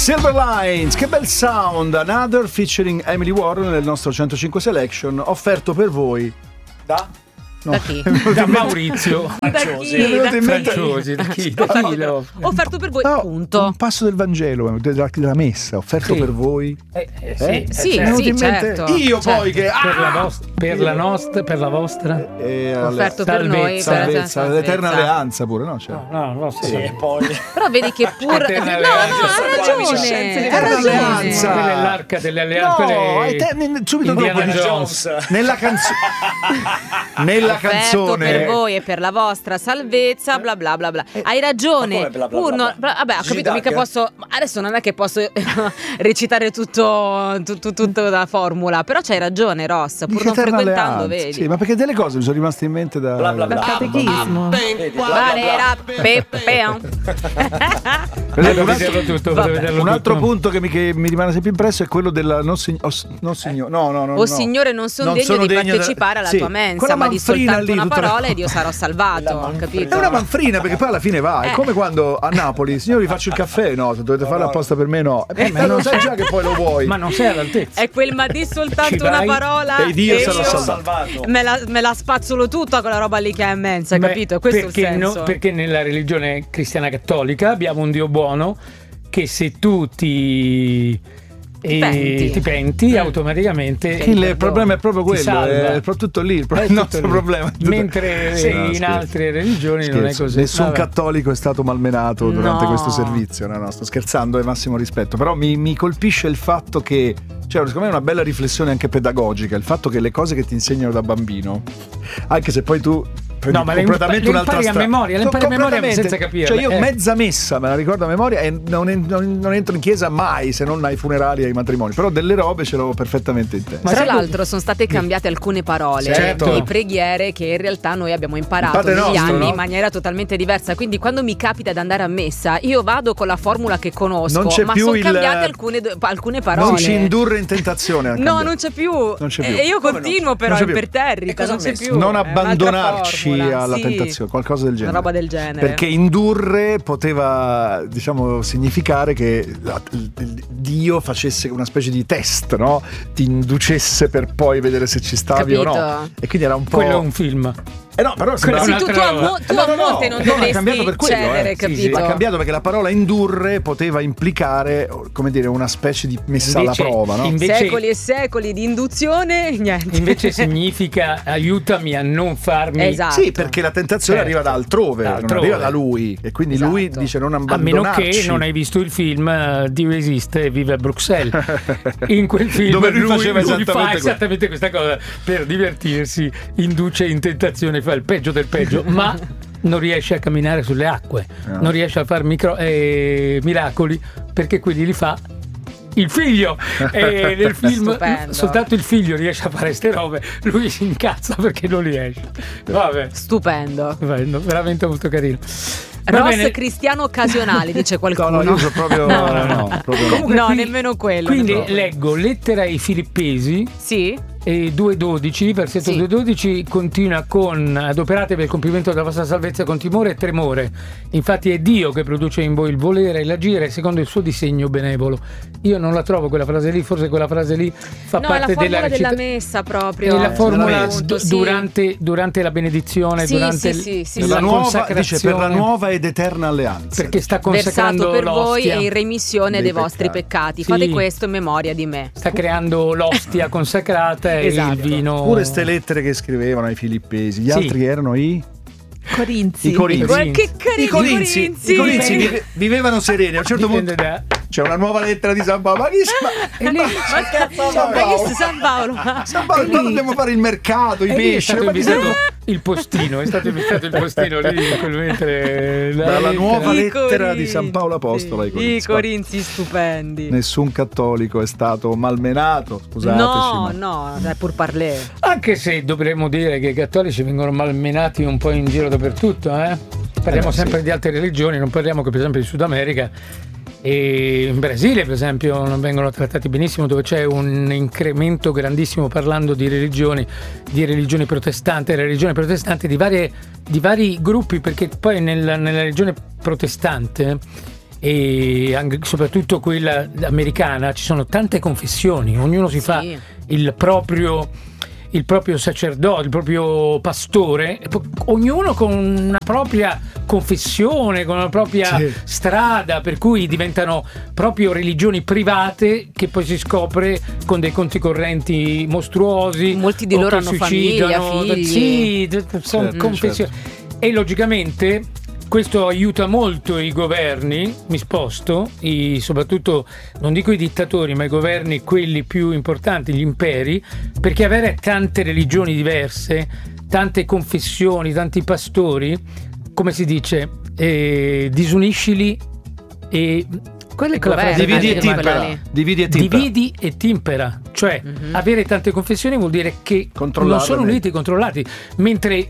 Silver Lines, che bel sound. Another featuring Emily Warren nel nostro 105 Selection, offerto per voi da... No. Da chi? Da Maurizio. Franciosi. Da chi? Offerto per voi, punto. Un passo del Vangelo, della messa, offerto per voi. Sì, certo. Io poi che per la vostra offerto per noi, salvezza, l'eterna alleanza pure, no? Cioè. No, sì. Poi. Però vedi che pure ha ragione. Quella è l'arca delle alleanze. Subito Indiana Jones. Nella canzone. Per voi e per la vostra salvezza, bla bla bla bla. Hai ragione. Vabbè, ho capito, mica posso. Adesso non è che posso recitare tutto la formula, però c'hai ragione, Ross. Pur non frequentando, vedi. Sì, ma perché delle cose mi sono rimaste in mente da dal catechismo. Un altro punto che mi rimane sempre impresso è quello della Signore, non sono degno di partecipare alla tua mensa, ma di soltanto una parola ed io sarò salvato, capito? È una manfrina, perché poi alla fine va. È come quando a Napoli, signore, vi faccio il caffè, no, se dovete farlo apposta per me, no. Ma non sai già che poi lo vuoi. Ma non sei all'altezza. È quel ma di soltanto una parola ed io sarò salvato. Me la spazzolo tutta quella roba lì che è immensa, capito? Questo è il senso. Perché nella religione cristiana cattolica abbiamo un Dio buono che se tu ti penti automaticamente. Il problema è proprio quello, è tutto lì il nostro problema. Mentre in altre religioni non è così. Nessun cattolico è stato malmenato durante questo servizio. No, sto scherzando, è massimo rispetto. Però mi colpisce il fatto che, cioè, secondo me è una bella riflessione anche pedagogica, il fatto che le cose che ti insegnano da bambino, anche se poi tu ma completamente un'altra strada. Le impari a memoria senza capire. Cioè io mezza messa me la ricordo a memoria e non entro in chiesa mai, se non ai funerali e ai matrimoni, però delle robe ce l'avevo perfettamente in testa. Ma tra l'altro sono state cambiate alcune parole di preghiere che in realtà noi abbiamo imparato negli anni in maniera totalmente diversa, quindi quando mi capita di andare a messa io vado con la formula che conosco, ma sono cambiate alcune parole. Non ci indurre in tentazione. Non c'è più. E io continuo però imperterrito, non c'è più. Non abbandonarci alla tentazione, qualcosa del genere. Una roba del genere. Perché indurre poteva, diciamo, significare che Dio facesse una specie di test, no? Ti inducesse per poi vedere se ci stavi o no. E quindi era un po'. Quello è un film. No, però tu a monte non dovresti cedere, capito? Ha cambiato perché la parola indurre poteva implicare, come dire, una specie di messa alla prova, no? Secoli e secoli di induzione, niente. Invece significa aiutami a non farmi. Esatto. Sì, perché la tentazione arriva da altrove, non arriva da lui. E quindi lui dice non abbandonarci. A meno che non hai visto il film Dio esiste e vive a Bruxelles. In quel film dove lui faceva esattamente questa cosa per divertirsi, induce in tentazione, fa il peggio del peggio, ma non riesce a camminare sulle acque, non riesce a fare miracoli, perché quelli li fa il figlio, e nel film soltanto il figlio riesce a fare ste robe, lui si incazza perché non riesce. Vabbè, stupendo, veramente molto carino. Ross cristiano occasionale, dice qualcuno. No, io so proprio nemmeno quello. Quindi leggo lettera ai Filippesi. Sì. E 2.12, versetto 2.12 continua con: adoperatevi per il compimento della vostra salvezza con timore e tremore, infatti è Dio che produce in voi il volere e l'agire secondo il suo disegno benevolo. Io non la trovo quella frase lì, forse quella frase lì fa parte della messa proprio. La formula durante la benedizione, durante la nuova, dice, per la nuova ed eterna alleanza, perché sta consacrando versato per l'ostia voi in remissione dei vostri peccati. Fate questo in memoria di me. Sta creando l'ostia consacrata. Il vino. Pure ste lettere che scrivevano ai Filippesi, gli altri erano i Corinzi. I Corinzi. Che carini I Corinzi vivevano sereni. A un certo punto c'è una nuova lettera di San Paolo. Ma chi San Paolo? San Paolo, quando dobbiamo fare il mercato, i pesci. Il postino, è stato invitato il postino lì mentre dalla nuova lettera di San Paolo Apostolo ai Corinzi. I Corinzi stupendi. Nessun cattolico è stato malmenato, scusateci. No, è pur parler. Anche se dovremmo dire che i cattolici vengono malmenati un po' in giro dappertutto, Parliamo sempre di altre religioni, non parliamo che per esempio di Sud America. E in Brasile, per esempio, non vengono trattati benissimo, dove c'è un incremento grandissimo, parlando di religioni protestanti, di vari gruppi, perché poi nella religione protestante e anche, soprattutto quella americana, ci sono tante confessioni, ognuno si fa il proprio sacerdote, il proprio pastore, ognuno con una propria confessione, con una propria strada, per cui diventano proprio religioni private che poi si scopre con dei conti correnti mostruosi. Molti di loro hanno famiglia, figli. Sono confessioni. E logicamente questo aiuta molto i governi, mi sposto, soprattutto non dico i dittatori, ma i governi, quelli più importanti, gli imperi, perché avere tante religioni diverse, tante confessioni, tanti pastori, come si dice, disuniscili e quella è la frase, dividi e timpera, cioè avere tante confessioni vuol dire che non sono uniti e controllati, mentre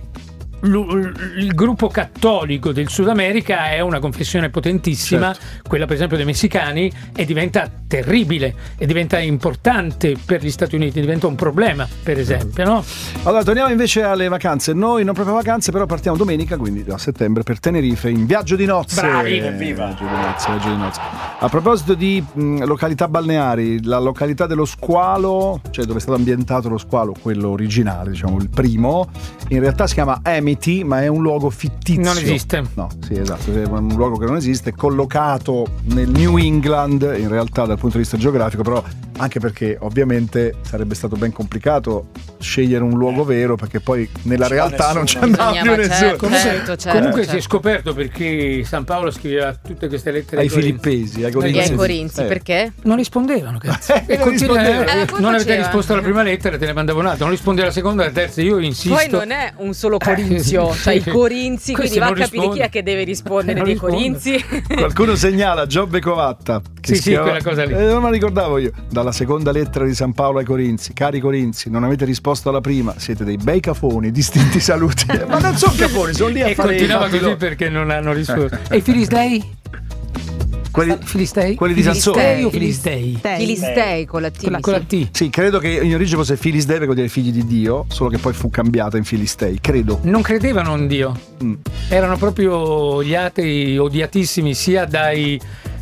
il gruppo cattolico del Sud America è una confessione potentissima, quella per esempio dei messicani, e diventa terribile e diventa importante per gli Stati Uniti, diventa un problema, per esempio, no? Allora torniamo invece alle vacanze, noi non proprio vacanze, però partiamo domenica, quindi a settembre, per Tenerife in viaggio di nozze. Bravi, viaggio di nozze. A proposito di località balneari, la località dello Squalo, cioè dove è stato ambientato lo Squalo, quello originale, diciamo il primo, in realtà si chiama Amity, ma è un luogo fittizio. Non esiste. No, sì, esatto, è un luogo che non esiste, collocato nel New England, in realtà dal punto di vista geografico, però anche perché ovviamente sarebbe stato ben complicato scegliere un luogo vero, perché poi nella realtà non c'è più nessuno. Comunque si è scoperto perché San Paolo scriveva tutte queste lettere ai filippesi, ai corinzi, perché? Non rispondevano, cazzo. Non avete risposto alla prima lettera, te ne mandavo un'altra, non rispondi alla seconda, alla terza, io insisto. Poi non è un solo corinzio, cioè i corinzi, quindi va a capire chi è che deve rispondere dei corinzi. Qualcuno segnala Giobbe Covatta, che quella cosa lì. Non me la ricordavo io. Dalla seconda lettera di San Paolo ai Corinzi: cari Corinzi, non avete risposto alla prima, siete dei bei cafoni, distinti saluti. Ma non sono cafoni, sono lì a fare. E continuava così perché non hanno risposto. E i Filistei? Filistei? Quelli di Sassone o Filistei? Filistei con la T. Con la T. Sì, credo che in origine fosse Filistei, per dire figli di Dio, solo che poi fu cambiata in Filistei, credo. Non credevano in Dio. Erano proprio gli atei odiatissimi sia dagli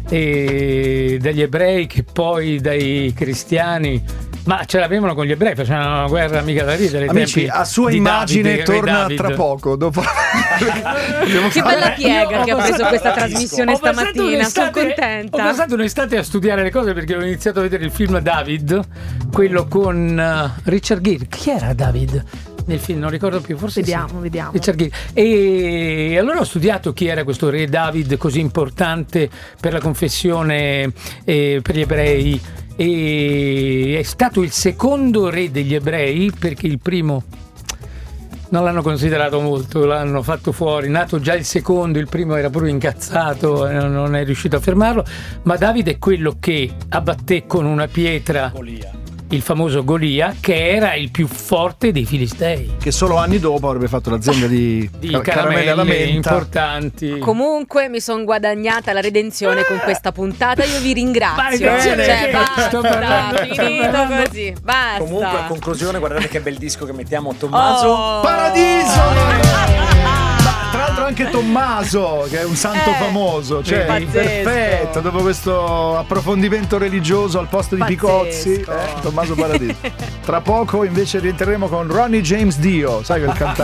ebrei che poi dai cristiani. Ma ce l'avevano con gli ebrei, facevano una guerra mica da ridere. Amici, a sua immagine Davide, torna tra poco. Dopo. Che bella piega che ha preso questa trasmissione stamattina, sono contenta. Ho passato un'estate a studiare le cose perché ho iniziato a vedere il film David, quello con Richard Gere. Chi era David? Nel film non ricordo più, forse vediamo. Richard Gere. E allora ho studiato chi era questo re David così importante per la confessione per gli ebrei, e è stato il secondo re degli ebrei perché il primo non l'hanno considerato molto, l'hanno fatto fuori, nato già il secondo, il primo era proprio incazzato, non è riuscito a fermarlo, ma David è quello che abbatté con una pietra il famoso Golia, che era il più forte dei Filistei, che solo anni dopo avrebbe fatto l'azienda di caramelle alla menta importanti. Comunque mi sono guadagnata la redenzione con questa puntata, io vi ringrazio. Basta, finito così, basta. Comunque a conclusione guardate che bel disco che mettiamo, Tommaso. Paradiso! Tra l'altro anche Tommaso, che è un santo famoso, cioè perfetto, dopo questo approfondimento religioso al posto di Picozzi, Tommaso Paradiso. Tra poco invece rientreremo con Ronnie James Dio, sai quel cantante.